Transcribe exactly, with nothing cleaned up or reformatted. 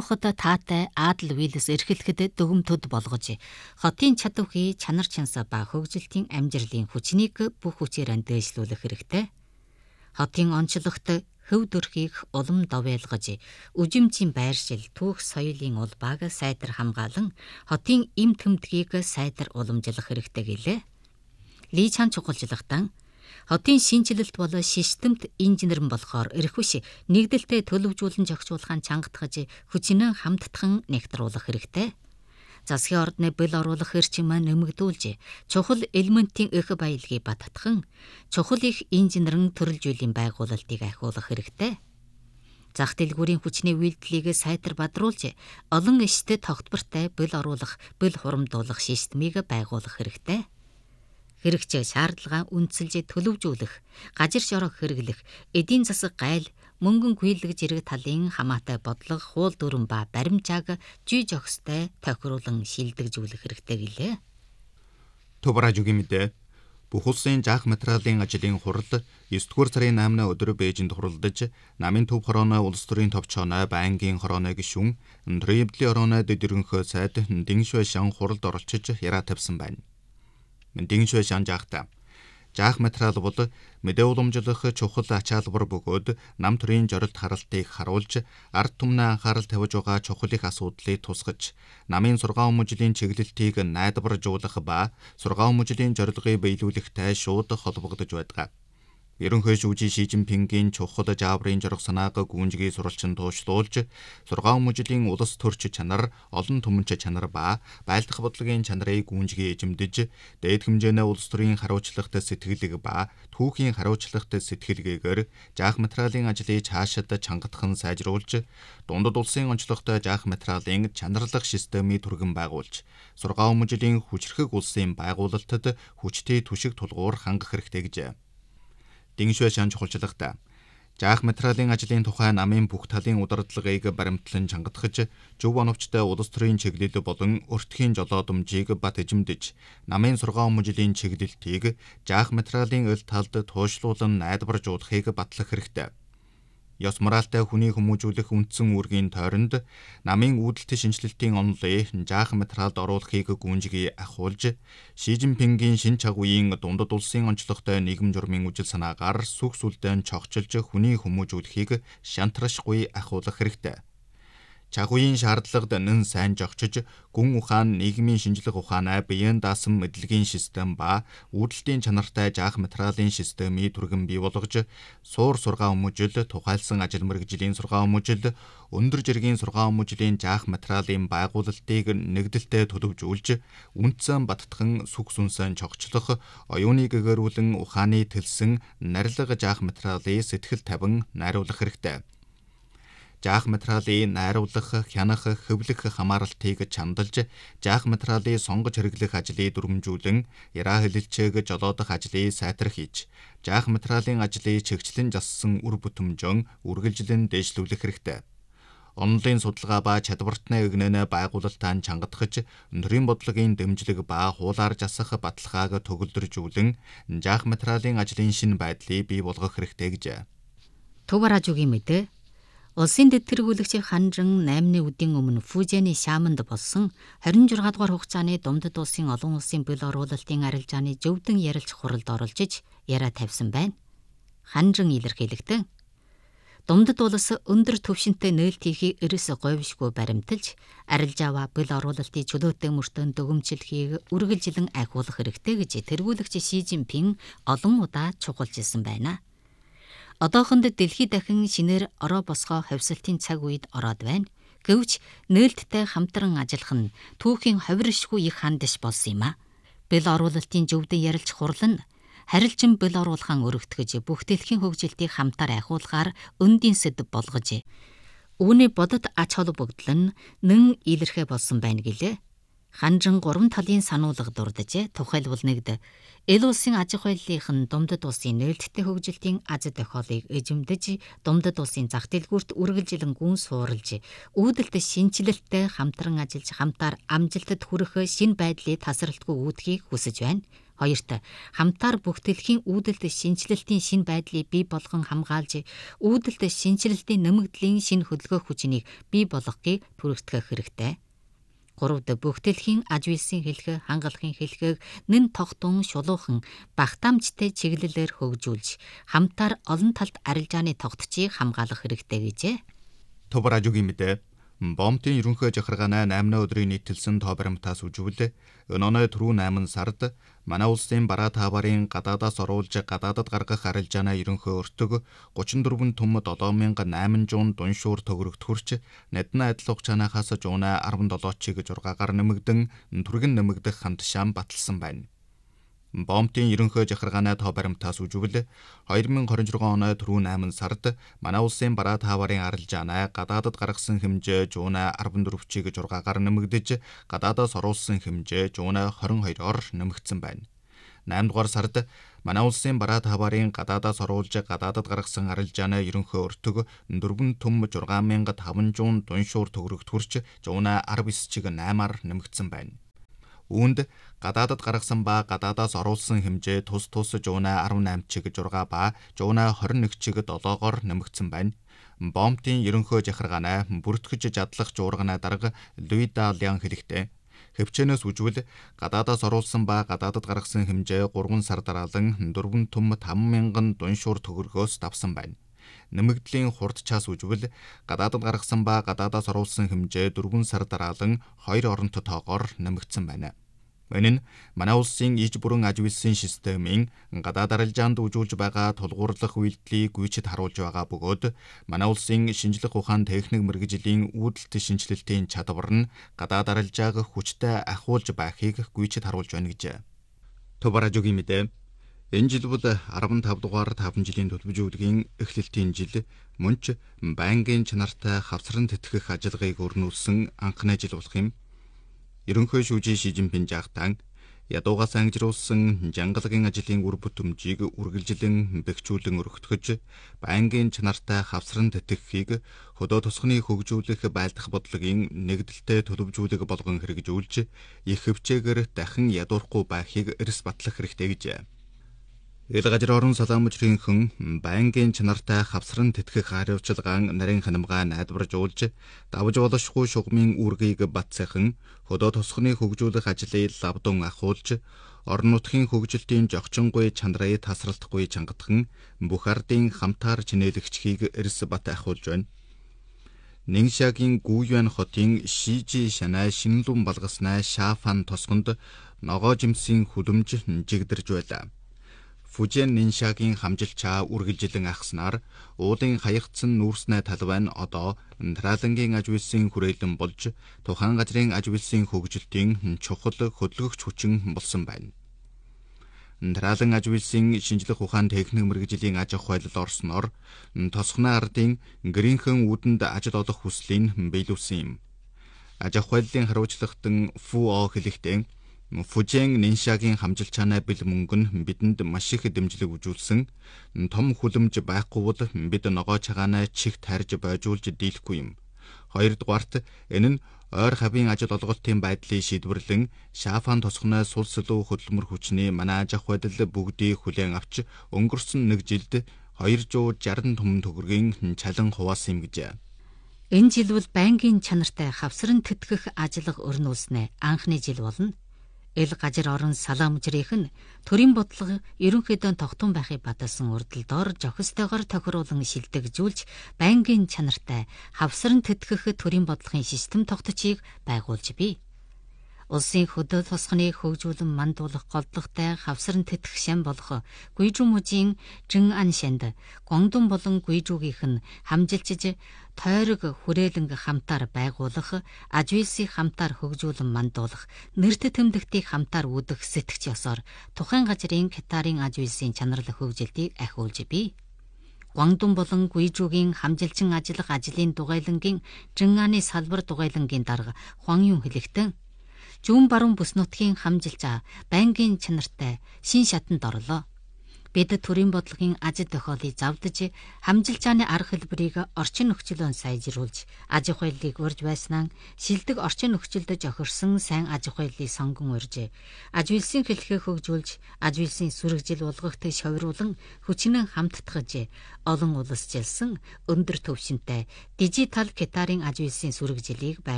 оролцоход таатай Аадл Виллис эрхлэхэд дүгмтөд болгож, хотын чадвархий чанар чанса ба хөгжилтийн амжилтын хүчнийг бүх хүчээр дэвшлүүлэх хэрэгтэй. Хотын онцлогт хөв төрхийг улам довойлгож, үжимжийн байршил, түүх соёлын улбааг сайдар хамгаалan хотын эм тэмдгийг сайдар уламжлах хэрэгтэй гэлээ. Ли Чан чухалчлагтан хотын шинжилэлт бол системт инженер болохоор эрхвш нэгдэлтэд төлөвжүүлэн зохицуулахын чангатгаж хүчнэн хамттхан нэгтруулах хэрэгтэй. Засгийн ордны бэл оруулах эрчим нэмэгдүүлж, чухал элементийн их баялагийг баттган, чухал их инженерэн төрөлжүүллийн байгуулалтыг ахиулах хэрэгтэй. Зах дэлгүүрийн хүчний үйлдэлийг сайтар бадруулж, олон эштэд тогтвортой бэл оруулах, бэл хурамдуулах системийг байгуулах хэрэгтэй. Хэрэгч шаардлага үндэслэж төлөвжүүлэх, гажир шорог хэрэглэх, эдийн засаг гайл, мөнгөн хүйлэг зэрэг талын хамаатай бодлого, хуул дүрэн ба баримжааг жий жогстой тохируулан шилдэгжүүлэх хэрэгтэй гэлээ. Төв радиогийн мэдээ бүх улсын жаах материалын ажлын хурал есдүгээр сарын наймны өдөр Бээжинд хуралдаж, намын төв хорооны улс төрийн товчооны байнгын хорооны гишүүн Ндрибли орооны дэдэрэнхөө сайд Диншвэ Шан хуралд оролцож яраа тавьсан байна. Диншвэ Шан жаахта жаах материал бол мэдээ уламжлах чухал ачаалбар бөгөөд нам төрийн жорилт харалтыг харуулж, ард түмний анхаарал тавьж байгаа чухал их асуудлыг тусгаж, намын сургаан хүмүүжлийн чиглэлтийг найдваржуулах ба сургаан хүмүүжлийн зорилгыг биелүүлэхтэй шууд холбогдож байдаг. Ерөнхий шүүжийн Ши Жинпингийн чухал жааврын зориг санааг гүнжгий сурвалжин туушлуулж, сургаан хүмүүжлийн улс төрч чанар, олон түмэнч чанар ба байлдах бодлогын чанарыг гүнжгий эзэмдэж, дээд хэмжээний улс төрийн хариуцлагатай сэтгэлэг ба түүхийн хариуцлагатай сэтгэлгээгээр жаах материалын ажлыг цаашид чангатхан сайжруулж, дундад улсын онцлогтой жаах материалын чанарлах системийг түргэн байгуулж, сургаан хүмүүжлийн хүчрхэг улсын байгуулалтад хүчтэй түшиг тулгуур хангах хэрэгтэй гэжээ. Диншвэ Шан чухалчлагта жаах материалын ажлын тухай намын бүх талын удирдлагыг баримтлан чангатгаж, зөв оновчтой улс төрийн чиглэл болон өртгийн жолоодомжийг бат эзэмдэж, намын сургаан хүмүүжлийн чиглэлтийг жаах материалын ил талд туушлуулан найдваржуулахыг батлах хэрэгтэй. Ёс моралтай хүний хүмүүжүүлэх үндсэн үүргийн тойронд намын үүдэлт шинжилэлтийн онолыг жаах материалд оруулахыг гүнжгий ахуулж, Ши Жинпингийн шин чагуйн дундад улсын онцлогтой нийгэм журмын үжил санаагаар сүх сүлдэн чогчилж хүний хүмүүжүүлэхийг шантрашгүй ахуулах хэрэгтэй. Чагуйн шаардлагад нэн сайн жогчиж, гүн ухаан нийгмийн шинжлэх ухаанаа биеэн даасан мэдлэгийн систем ба үүдэлтийн чанартай жаах материалын системийг түргэн бий болгож, суур сургаан хүмүүжил, тухайлсан ажил мэргэжлийн сургаан хүмүүжил, өндөр жиргийн сургаан хүмүүжлийн жаах материалын байгуулалтыг нэгдэлтэд төлөвжүүлж, үндсэн баттган сүх сүнсэн чогчлох, оюуны гэгэрүүлэн ухааны тэлсэн нарилга жаах материалыг сэтгэл тавин найруулах хэрэгтэй. Жаах материалыг найруулах, хянах, хэвлэх хамааралтыг чандалж, жаах материалыг сонгож хэрэглэх ажлыг дүрмжүүлэн, яраа хэлэлцээг жолоодох ажлыг сайтар хийж, жаах материалын ажлыг чигчлэн зассан үр бүтэмжэн үргэлжлэн дээшлүүлэх хэрэгтэй. Онлын судалгаа ба чадвартны эгнэнэ байгуулалтаа чангатгаж, өндрийн бодлогын дэмжлэг ба хуулаар засах баталгааг төгөлдржүүлэн, жаах материалын ажлын шинэ байдлыг бий болгох хэрэгтэй гэжээ. Төв радиогийн мэдээ улсын дэд тэргүүлэгч Ханжин наймны үдийн өмнө Фужэний Шаманд болсон хорин журга дугаар хугацааны дундад улсын олон улсын бэл оруулалтын арилжааны зөвдөн ярилч хуралд оролцож яраа тавьсан байна. Ханжин илэрхийлэгтэн дундад улс өндөр түвшинтэй нээлт хийхийг эрс говьшгүй баримталж, арилжаава бэл оруулалтын чөлөөтэй мөртөө дүгмжлэхийг үргэлжлэн ахиулах хэрэгтэй гэж тэргүүлэгч Ши Жинпин олон удаа чухалчилсан байна. Одоохонд дэлхий дахин шинээр ороо босгоо ховсолтын цаг үед ороод байна. Гэвч нээлттэй хамтран ажиллах нь түүхийн ховиршгүй их хандиш болсон юм а. Бэл оруулалтын зөвдөн ярилч хурал нь харилцан бэл оруулахын өргөтгөж, бүх дэлхийн хөгжилтийг хамтаар ахиулахаар өндийн сэдв болгож, үүний бодит ач холбогдол нь нэн илэрхэ болсон байна гэлээ. Ханжин гурван талын сануулга дурдж, тухайлбал нэгд эл улсын аж ахуйлынхын дундад улсын нээлттэй хөгжилтийн аз тохиолыг эзэмдэж, дундад улсын зах дэлгүүрт үргэлжлэн гүн суурилж, үүдэлт шинжилэлттэй хамтран ажиллаж, хамтаар амжилтад хүрэх шинэ байдлыг тасралтгүй үүдхийг хүсэж байна. Хоёрт хамтаар бүхтэлхийн үүдэлт шинжилэлтийн шин байдлыг бий болгон хамгаалж, үүдэлт шинжилэлтийн нэмэгдлийн шин хөдөлгөөх хүчнийг бий болгохыг түрэгтгэх хэрэгтэй. Гуравд бүхтэлхийн аж үйлсийн хэлхээ, хангалахын хэлхээг нэн тогтун шулуухан багтаамжтай чиглэлээр хөгжүүлж, хамтаар олон талд арилжааны тогтцыг хамгаалах хэрэгтэй гэжээ. Тувар ажуугийн мэдээ Бомтын ерөнхий захиргааны наймны өдрийн нийтэлсэн тоо баримтаас үжвэл өнөөний түрүү найман сард манай улсын бараа тааварын гадаадаас оруулж гадаадад гаргах арилжааны ерөнхий өртөг гучин дөрвөн түм долоо мянга найманжуун дуншуур төгрөгтгөрч надны адил хугацаанаас жуунаа арван долоо чиг зургаагаар нэмэгдэн түргэн нэмэгдэх хандшаан баталсан байна. Бомтын ерөнхий захиргааны тоо баримтаас үжвэл хоёр мянга двадцать шесть оны түрүү найман сард манай улсын бараа тааварын арилжааны гадаадад гаргасан хэмжээ жуунаа арван дөрвөн чиг зургаагаар нэмэгдэж гадаадаас оруулсан хэмжээ жуунаа двадцать двоор нэмэгдсэн байна. найман дугаар сард манай улсын бараа тааварын гадаадаас оруулж гадаадад гаргасан арилжааны ерөнхий өртөг дөрвөн түм шесть мянга тавнжуун дуншуур төгрөгтгөрч жуунаа арван девять чиг восемь-аар нэмэгдсэн байна. Үүнд гадаадад гаргасан ба гадаадаас оруулсан хэмжээ тус тус жуунаа арван восемь чиг шесть ба жуунаа двадцать один чиг седьмоор нэмэгдсэн байна. Бомтын ерөнхий захиргааны бүртгэж жадлах жуурганы дарга Луида Лян хэлэхдээ хөвчөнөөс үжвэл гадаадаас оруулсан ба гадаадад гаргасан хэмжээ гурван сар дараалан дөрвөн түм таван мянган дуншуур төгрөгөөс давсан байна. Нэмэгдлийн хурдчаас үжвэл гадаадад гаргасан ба гадаадаас оруулсан хэмжээ дөрвөн сар дараалан хоёр оронт тоогоор нэмэгдсэн байна. Энэ нь манай улсын иж бүрэн аж үйлсийн системийн гадаад арилжаанд үжүүлж байгаа тулгуурлах үйлдэлийг гүйцэд харуулж байгаа бөгөөд манай улсын шинжлэх ухаан техник мэргэжлийн үүдэлт шинжилэлтийн чадвар нь гадаад арилжааг хүчтэй ахиулж байхыг гүйцэд харуулж байна гэж. Тувар ажуугийн мэдээ энэ жил бол арван тав дугаар таван жилийн төлөвлөжүүдгийн эхлэлтийн жил мөн ч байнгын чанартай хавсран тэтгэх ажиллагааг өрнүүлсэн анхны жил болох юм. Ерөнхий шүүжийн Ши Жинпин жаахтан ядуугаас ангижруулсан жангалагын ажлын үр бүтэмжийг үргэлжлэн бэхжүүлэн өргөтгөж байнгын чанартай хавсран тэтгэхийг хөдөө тосгоны хөгжүүлэх байлдах бодлогын нэгдэлтэй төлөвжүүлэг болгон хэрэгжүүлж их хөвчээгээр дахин ядуурахгүй байхыг эрс батлах хэрэгтэй гэж. Ил газар орон салаамжрынхан байнгын чанартай хавсран тэтгэх хариуцлагаан нарийн ханамгаа найдваржуулж давж болошгүй шугамын үүргийг бат сайхан хөдөө тосгоны хөгжүүлэх ажлыг лавдун ахуулж орон нутгийн хөгжилтийн жогчонгүй чанарыг тасралтгүй чангатхан бүх ардын хамтаар чинээлэгчхийг эрс бат ахуулж байна. Нингшагийн Гүйюан хотын Шижи шанаа шинэлүүн балгаснаа Шафан тосгонд ногоо жимсийн хүлэмж жигдэрж байлаа. Фужен Ниншагийн хамжилчаа үргэлжлэн ахснаар уулын хаягдсан нүүрснээ талбай нь одоо Нтралангийн аж үйлсийн хүрээлэн болж тухайн газрын аж үйлсийн хөгжилтийн чухал хөдөлгөгч хүчин болсон байна. Нтралан аж үйлсийн шинжлэх ухаан техник мэргэжлийн аж ахуй байлал орсноор тосгоны ардын гэрийнхэн үүдэнд ажил олох хүслийг биелүүлсэн юм. Аж ахуй байллын хариуцлагатан Фу О хэлэхдээ Фужен Ниншагийн хамжилчаанаа бэл мөнгө нь бидэнд маш их дэмжлэг үзүүлсэн. Том хүлэмж байхгүй бол бид ногоо чагаанаа чих тарьж бойжуулж дийлэхгүй юм. Хоёрдугаарт энэ нь ойр хавийн ажил олголтын байдлыг шийдвэрлэн Шафан тосгоны сул сүлүү хөдөлмөр хүчний манай аж ахуй байдал бүгдийг хүлээн авч өнгөрсөн нэг жилд двести шестьдесят түмэн төгрөгийн чалан хуваасан юм гэж. Энэ жил бол байнгын чанартай хавсран тэтгэх ажиллага өрнүүлснэ анхны жил болно. Ил газар орон салаамжрынх нь төрийн бодлого ерөнхийдөө тогтун байхыг бадалсан урдалдоор жохистойгоор тохируулан шилдэгжүүлж байнгын чанартай хавсран тэтгэх төрийн бодлогын систем тогтцыг байгуулж бий. Улсын хөдөө тосгоны хөгжүүлэн мандуулах голдлоготой хавсран тэтгэх шам болох Гүйжүү мужийн Жин Ан шанд Гуандун болон Гүйжүүгийнх нь хамжилчиж тойрог хүрээлэнг хамтаар байгуулах, аж үйлсийг хамтаар хөгжүүлэн мандуулах, нэрт тэмдэгтийг хамтаар үүдэх сэтгч ёсоор тухайн газрын Китарын аж үйлсийн чанарл хөгжилтийг ахиулж бий. Гуандун болон Гүйжүүгийн хамжилчин ажиллах ажлын дугайлангийн Жин Аны салбар дугайлангийн дарга Хуан Юн хэлэхдээ зүүн баруун бүс нутгийн хамжилчаа байнгын чанартай шин шатанд орлоо. Бид төрийн бодлогын аж тохиолыг завдаж хамжилчааны арга хэлбэрийг орчин нөхцөлөнд сайжруулж аж ахуйлыг урьж байснаа шилдэг орчин нөхцөлд жохирсон сайн аж ахуйлыг сонгон урьж аж үйлсийн хэлхээ хөгжүүлж аж үйлсийн сүрэгжил улгагт шовируулан хүчнэн хамттгаж олон улсжилсан өндөр түвшинтэй дижитал Катарын аж үйлсийн сүрэгжилийг